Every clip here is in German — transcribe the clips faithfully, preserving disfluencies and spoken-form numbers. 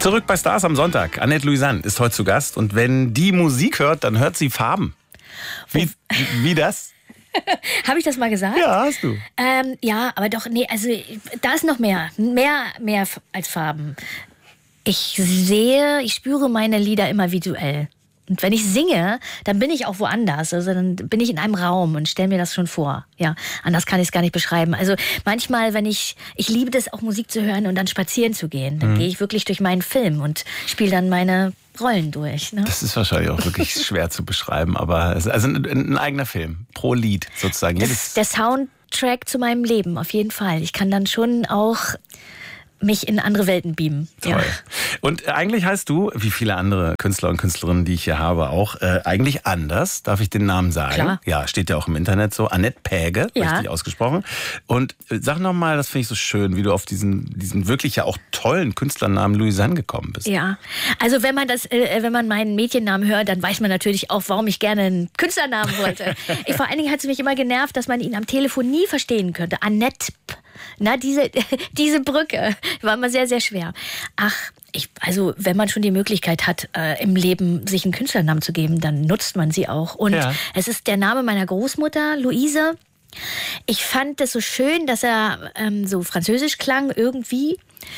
Zurück bei Stars am Sonntag. Annette Louisanne ist heute zu Gast. Und wenn die Musik hört, dann hört sie Farben. Wie, wie das? Habe ich das mal gesagt? Ja, hast du. Ähm, ja, aber doch, nee, also da ist noch mehr. Mehr, mehr als Farben. Ich sehe, ich spüre meine Lieder immer visuell. Und wenn ich singe, dann bin ich auch woanders. Also dann bin ich in einem Raum und stelle mir das schon vor. Ja, anders kann ich es gar nicht beschreiben. Also manchmal, wenn ich, ich liebe das auch Musik zu hören und dann spazieren zu gehen. Dann mhm. gehe ich wirklich durch meinen Film und spiele dann meine Rollen durch. Ne? Das ist wahrscheinlich auch wirklich schwer zu beschreiben, aber es ist also ein, ein eigener Film, pro Lied sozusagen. Das ist der Soundtrack zu meinem Leben, auf jeden Fall. Ich kann dann schon auch mich in andere Welten beamen. Toll. Ja. Und eigentlich heißt du, wie viele andere Künstler und Künstlerinnen, die ich hier habe, auch äh, eigentlich anders. Darf ich den Namen sagen? Klar. Ja, steht ja auch im Internet so. Annette Päge, ja. Richtig ausgesprochen. Und äh, sag nochmal, das finde ich so schön, wie du auf diesen, diesen wirklich ja auch tollen Künstlernamen Louisanne gekommen bist. Ja, also wenn man das, äh, wenn man meinen Mädchennamen hört, dann weiß man natürlich auch, warum ich gerne einen Künstlernamen wollte. ich, vor allen Dingen hat es mich immer genervt, dass man ihn am Telefon nie verstehen könnte. Annette Na, diese, diese Brücke war immer sehr, sehr schwer. Ach, ich, also wenn man schon die Möglichkeit hat, äh, im Leben sich einen Künstlernamen zu geben, dann nutzt man sie auch. Und ja. es ist der Name meiner Großmutter, Luise. Ich fand es so schön, dass er ähm, so französisch klang irgendwie.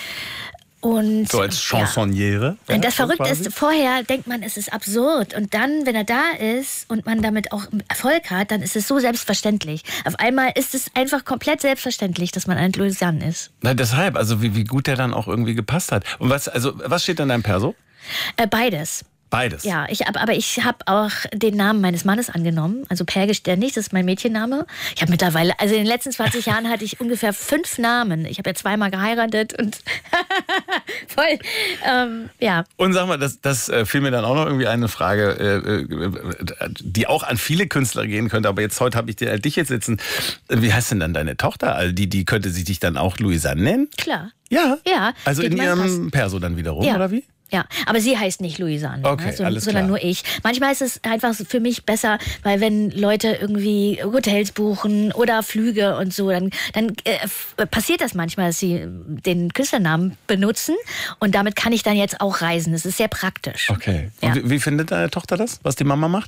Und, so als Chansonniere. Ja, das Verrückte ist, vorher denkt man, es ist absurd. Und dann, wenn er da ist und man damit auch Erfolg hat, dann ist es so selbstverständlich. Auf einmal ist es einfach komplett selbstverständlich, dass man Annette Louisanne ist. Na, deshalb, also wie, wie gut der dann auch irgendwie gepasst hat. Und was, also, was steht in deinem Perso? Äh, beides. Beides? Ja, ich hab, aber ich habe auch den Namen meines Mannes angenommen. Also Päge ständig, das ist mein Mädchenname. Ich habe mittlerweile, also in den letzten zwanzig Jahren hatte ich ungefähr fünf Namen. Ich habe ja zweimal geheiratet und voll, ähm, ja. Und sag mal, das, das äh, fiel mir dann auch noch irgendwie eine Frage, äh, die auch an viele Künstler gehen könnte. Aber jetzt heute habe ich äh, dich jetzt sitzen. Wie heißt denn dann deine Tochter? Also die, die könnte sich dich dann auch Louisanne nennen? Klar. Ja? Ja. Also in ihrem Perso dann wiederum, ja. oder wie? Ja, aber sie heißt nicht Louisanne, okay, ne, so, alles sondern klar. nur ich. Manchmal ist es einfach für mich besser, weil wenn Leute irgendwie Hotels buchen oder Flüge und so, dann, dann äh, passiert das manchmal, dass sie den Künstlernamen benutzen und damit kann ich dann jetzt auch reisen. Das ist sehr praktisch. Okay. Und ja. wie, wie findet deine Tochter das, was die Mama macht?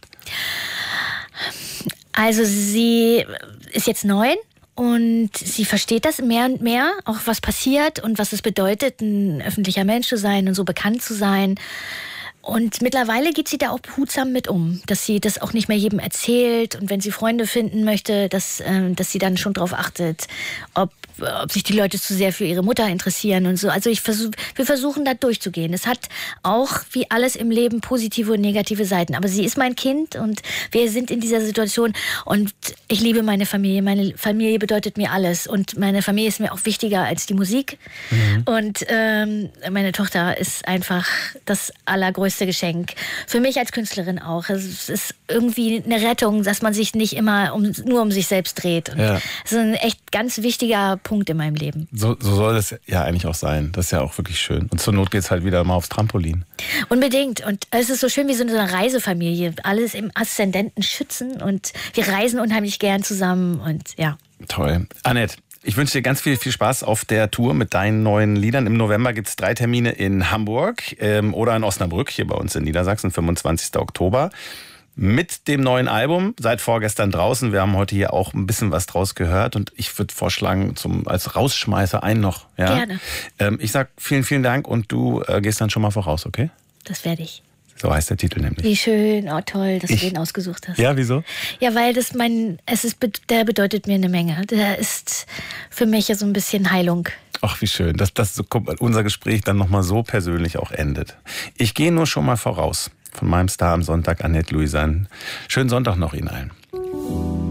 Also sie ist jetzt neun. Und sie versteht das mehr und mehr, auch was passiert und was es bedeutet, ein öffentlicher Mensch zu sein und so bekannt zu sein. Und mittlerweile geht sie da auch behutsam mit um, dass sie das auch nicht mehr jedem erzählt und wenn sie Freunde finden möchte, dass, äh, dass sie dann schon darauf achtet, ob, ob sich die Leute zu sehr für ihre Mutter interessieren und so. Also ich versuch, wir versuchen da durchzugehen. Es hat auch, wie alles im Leben, positive und negative Seiten. Aber sie ist mein Kind und wir sind in dieser Situation und ich liebe meine Familie. Meine Familie bedeutet mir alles und meine Familie ist mir auch wichtiger als die Musik. Mhm. Und ähm, meine Tochter ist einfach das allergrößte Geschenk. Für mich als Künstlerin auch. Es ist irgendwie eine Rettung, dass man sich nicht immer um, nur um sich selbst dreht. Und ja. Das ist ein echt ganz wichtiger Punkt in meinem Leben. So, so soll das ja eigentlich auch sein. Das ist ja auch wirklich schön. Und zur Not geht's halt wieder mal aufs Trampolin. Unbedingt. Und es ist so schön wie so eine Reisefamilie. Alles im Aszendenten schützen und wir reisen unheimlich gern zusammen und ja. Toll. Annette, ich wünsche dir ganz viel, viel Spaß auf der Tour mit deinen neuen Liedern. Im November gibt es drei Termine in Hamburg ähm, oder in Osnabrück, hier bei uns in Niedersachsen, fünfundzwanzigsten Oktober. Mit dem neuen Album, seit vorgestern draußen. Wir haben heute hier auch ein bisschen was draus gehört. Und ich würde vorschlagen, zum, als Rausschmeißer einen noch. Ja? Gerne. Ähm, ich sag vielen, vielen Dank und du äh, gehst dann schon mal voraus, okay? Das werde ich. So heißt der Titel nämlich. Wie schön, oh toll, dass ich, du den ausgesucht hast. Ja, wieso? Ja, weil das mein, es ist, der bedeutet mir eine Menge. Der ist für mich ja so ein bisschen Heilung. Ach, wie schön, dass, dass unser Gespräch dann nochmal so persönlich auch endet. Ich gehe nur schon mal voraus von meinem Star am Sonntag, Annette Louisanne. Schönen Sonntag noch Ihnen allen.